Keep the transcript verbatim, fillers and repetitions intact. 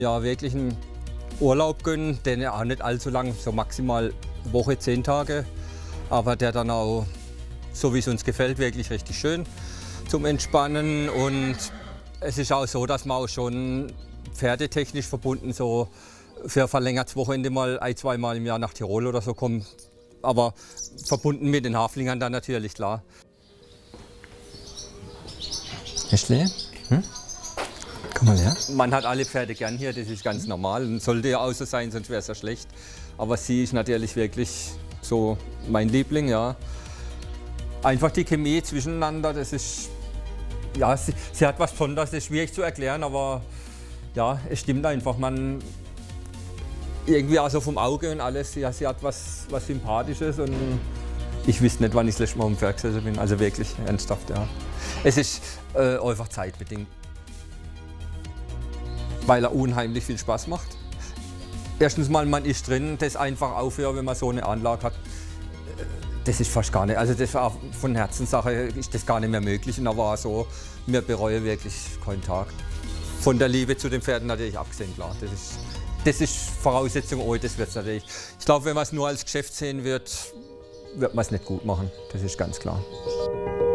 Ja, wirklich einen Urlaub gönnen, den auch nicht allzu lang, so maximal Woche, zehn Tage. Aber der dann auch, so wie es uns gefällt, wirklich richtig schön zum Entspannen. Und es ist auch so, dass man auch schon pferdetechnisch verbunden so für ein verlängertes Wochenende mal ein, zweimal im Jahr nach Tirol oder so kommt. Aber verbunden mit den Haflingern dann natürlich, klar. Ashley? Hm? Komm mal her. Man hat alle Pferde gern hier, das ist ganz normal. Und sollte ja auch so sein, sonst wäre es ja schlecht. Aber sie ist natürlich wirklich so mein Liebling, ja. Einfach die Chemie zwischeneinander, das ist, ja, sie, sie hat was Besonderes, das ist schwierig zu erklären, aber ja, es stimmt einfach. Man, irgendwie auch so vom Auge und alles, ja, sie hat was, was Sympathisches und ich wüsste nicht, wann ich das letzte Mal am Pferd gesessen bin, also wirklich ernsthaft, ja. Es ist äh, einfach zeitbedingt, weil er unheimlich viel Spaß macht. Erstens mal, man ist drin, das einfach aufhören, wenn man so eine Anlage hat. Das ist fast gar nicht, also das war von Herzenssache ist das gar nicht mehr möglich. Und da war so, wir bereuen wirklich keinen Tag. Von der Liebe zu den Pferden natürlich abgesehen, klar. Das ist, das ist Voraussetzung, oh, das wird's natürlich. Ich glaube, wenn man es nur als Geschäft sehen wird, wird man es nicht gut machen. Das ist ganz klar.